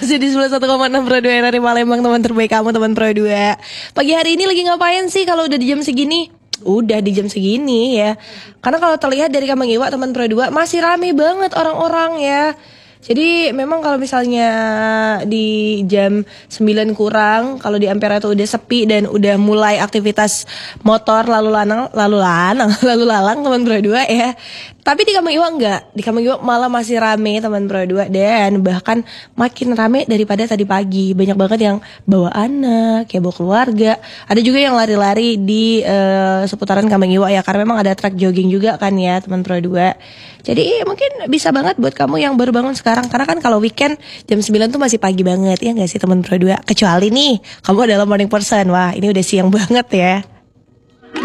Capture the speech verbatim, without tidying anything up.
masih di sembilan puluh satu koma enam Pro dua R R I Palembang, teman terbaik kamu, teman Pro dua. Pagi hari ini lagi ngapain sih kalau udah di jam segini? Udah di jam segini ya. Karena kalau terlihat dari Kambang Iwa, teman Pro dua, masih rame banget orang-orang ya. Jadi memang kalau misalnya di jam sembilan kurang, kalau di Ampera tuh udah sepi dan udah mulai aktivitas motor lalu lalang, lalu lalang, lalu lalang teman Pro dua ya. Tapi di Kambang Iwa enggak, di Kambang Iwa malah masih rame teman Pro dua, dan bahkan makin rame daripada tadi pagi. Banyak banget yang bawa anak, ya bawa keluarga. Ada juga yang lari-lari di uh, seputaran Kambang Iwa ya, karena memang ada track jogging juga kan ya teman Pro dua. Jadi mungkin bisa banget buat kamu yang baru bangun sekarang, karena kan kalau weekend jam sembilan tuh masih pagi banget ya nggak sih teman Pro dua. Kecuali nih kamu adalah morning person, wah ini udah siang banget ya.